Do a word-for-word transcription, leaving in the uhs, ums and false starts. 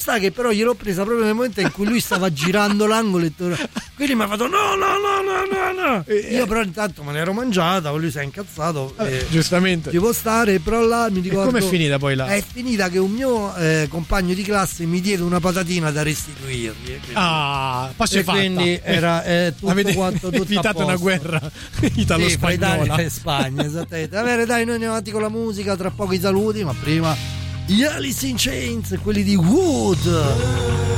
sta che però gliel'ho presa proprio nel momento in cui lui stava girando l'angolo e torna... quindi mi ha fatto no no no no no no e io però intanto me l'ero mangiata, lui si è incazzato eh, e... giustamente ci può stare, però là mi ricordo e com'è finita poi là? È finita che un mio eh, compagno di classe mi diede una patatina da restituirgli, quindi... ah pace e fatta, quindi era eh, tutto avete quanto tutto evitato una guerra italo-spagnola. Sì, Italia e Spagna, esattamente. Va bene, dai, noi andiamo avanti con la musica, tra poco i saluti, ma prima gli Alice in Chains, quelli di Wood.